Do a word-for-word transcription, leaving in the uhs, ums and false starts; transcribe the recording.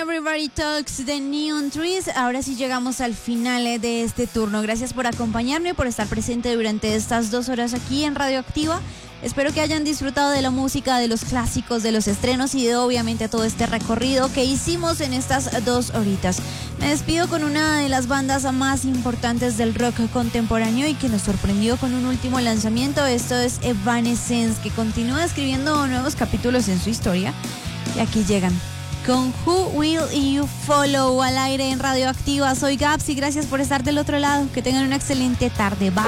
Everybody Talks de Neon Trees. Ahora sí llegamos al final de este turno. Gracias por acompañarme, por estar presente durante estas dos horas aquí en Radioactiva. Espero que hayan disfrutado de la música, de los clásicos, de los estrenos y de obviamente todo este recorrido que hicimos en estas dos horitas. Me despido con una de las bandas más importantes del rock contemporáneo y que nos sorprendió con un último lanzamiento. Esto es Evanescence, que continúa escribiendo nuevos capítulos en su historia. Y aquí llegan con Who Will You Follow al aire en Radioactiva. Soy Gaps y gracias por estar del otro lado. Que tengan una excelente tarde. Bye.